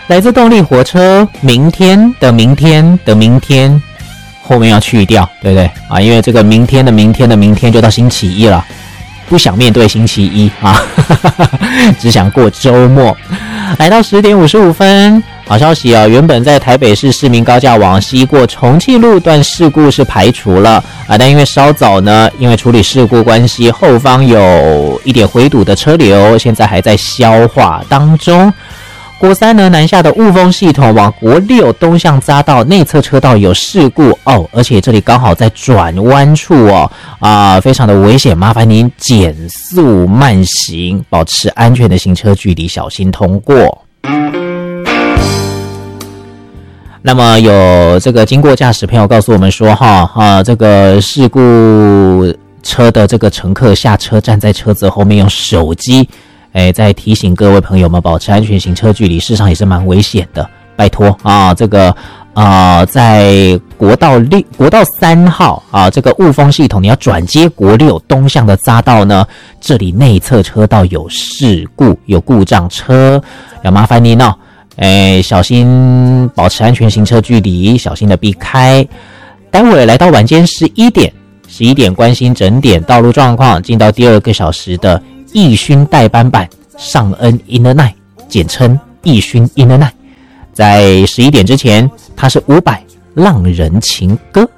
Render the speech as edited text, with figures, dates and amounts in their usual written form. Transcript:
来自动力火车明天的明天的明天，后面要去掉，对不对啊？因为这个明天的明天的明天就到星期一了，不想面对星期一啊，只想过周末。来到10点55分，好消息啊！原本在台北市市民高架往西过重庆路段事故是排除了啊，但因为稍早呢，因为处理事故关系，后方有一点回堵的车流，现在还在消化当中。国3呢南下的雾峰系统往国6东向匝道内侧车道有事故哦，而且这里刚好在转弯处哦，非常的危险，麻烦您减速慢行，保持安全的行车距离，小心通过。那么有这个经过驾驶朋友告诉我们说这个事故车的这个乘客下车站在车子后面用手机在提醒各位朋友们保持安全行车距离，事实上也是蛮危险的，拜托这个在国道3号这个雾峰系统你要转接国6东向的匝道呢，这里内侧车道有事故，有故障车，要麻烦您小心保持安全行车距离，小心的避开。待会来到晚间11点关心整点道路状况，进到第2个小时的义勋代班版上恩 Inner Night， 简称义勋 Inner Night。在11点之前，它是伍佰浪人情歌。